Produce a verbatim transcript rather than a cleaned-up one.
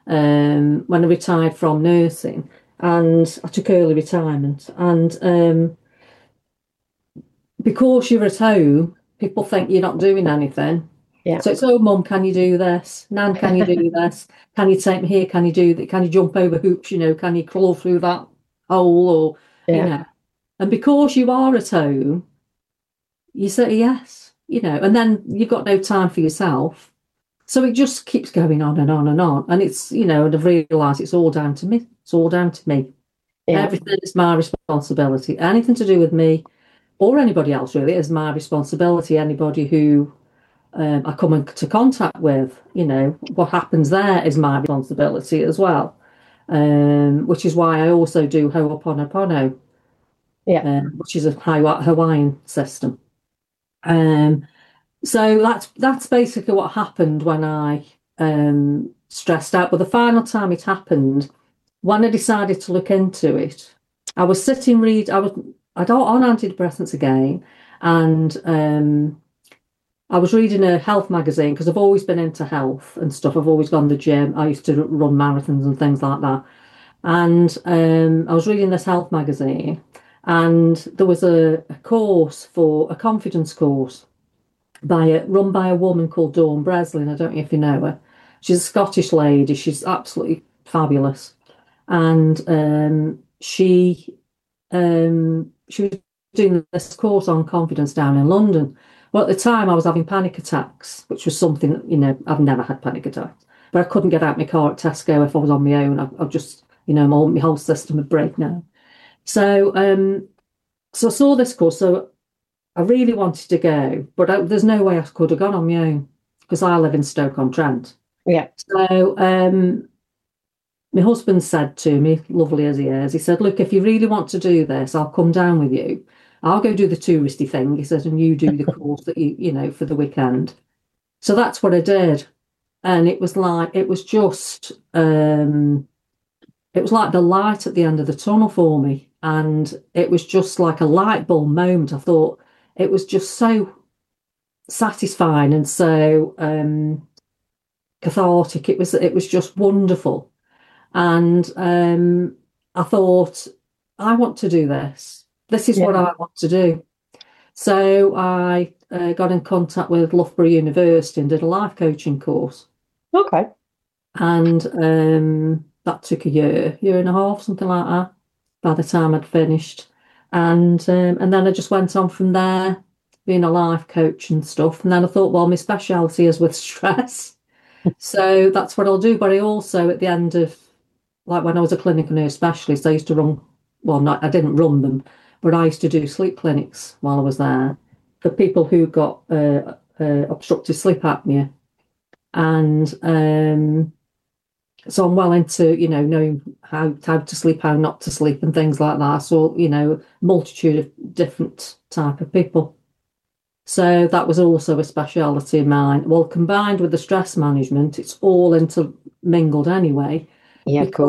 um, when I retired from nursing, and I took early retirement. And um, because you're at home, people think you're not doing anything. Yeah. So it's, oh, mum, can you do this? Nan, can you do this? Can you take me here? Can you do that? Can you jump over hoops? You know, can you crawl through that hole? Or, you Yeah. know, and because you are at home, you say yes, you know, and then you've got no time for yourself. So it just keeps going on and on and on. And it's, you know, and I've realised it's all down to me. It's all down to me. Yeah. Everything is my responsibility. Anything to do with me or anybody else really is my responsibility. Anybody who um, I come into contact with, you know, what happens there is my responsibility as well. Um, which is why I also do Ho'oponopono, Yeah. um, which is a Hawaiian system. Um, so that's that's basically what happened when I um, stressed out. But the final time it happened, when I decided to look into it, I was sitting read. I was I don't on antidepressants again, and um, I was reading a health magazine because I've always been into health and stuff. I've always gone to the gym. I used to run marathons and things like that. And um, I was reading this health magazine, and there was a, a course for a confidence course by a, run by a woman called Dawn Breslin. I don't know if you know her. She's a Scottish lady. She's absolutely fabulous, and um, she um, she was doing this course on confidence down in London. Well, at the time, I was having panic attacks, which was something that, you know, I've never had panic attacks, but I couldn't get out my car at Tesco if I was on my own. I, I just, you know, my, my whole system would break down. So, um, so I saw this course. So I really wanted to go, but I, there's no way I could have gone on my own because I live in Stoke-on-Trent. Yeah. So um, my husband said to me, lovely as he is, he said, look, if you really want to do this, I'll come down with you. I'll go do the touristy thing, he said, and you do the course that you, you know, for the weekend. So that's what I did. And it was like, it was just, um, it was like the light at the end of the tunnel for me. And it was just like a light bulb moment. I thought it was just so satisfying and so um, cathartic. It was, it was just wonderful. And um, I thought, I want to do this. This is what Yeah. I want to do. So I uh, got in contact with Loughborough University and did a life coaching course. Okay. And um, that took a year, year and a half, something like that, by the time I'd finished. And um, and then I just went on from there, being a life coach and stuff. And then I thought, well, my speciality is with stress. So that's what I'll do. But I also, at the end of, like when I was a clinical nurse specialist, I used to run, well, not, I didn't run them, but I used to do sleep clinics while I was there for people who got uh, uh, obstructive sleep apnea. And um, so I'm well into, you know, knowing how, how to sleep, how not to sleep and things like that. So, you know, multitude of different type of people. So that was also a speciality of mine. Well, combined with the stress management, it's all intermingled anyway, Yeah, of because